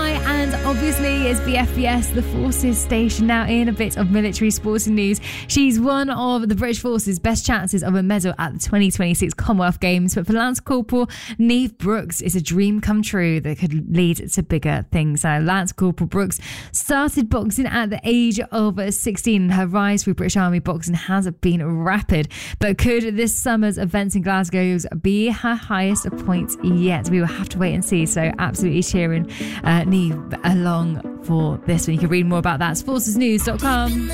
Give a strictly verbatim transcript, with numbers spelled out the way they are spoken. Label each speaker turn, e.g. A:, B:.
A: Hi, and obviously it's B F B S, the Forces station. Now in a bit of military sporting news. She's one of the British Forces' best chances of a medal at the twenty twenty-six Commonwealth Games, but for Lance Corporal Niamh Brooks, it's a dream come true that could lead to bigger things. Now, Lance Corporal Brooks started boxing at the age of sixteen, and her rise through British Army boxing has been rapid. But could this summer's events in Glasgow be her highest point yet? We will have to wait and see. So absolutely cheering uh, Niamh along for this one. You can read more about that at forces news dot com.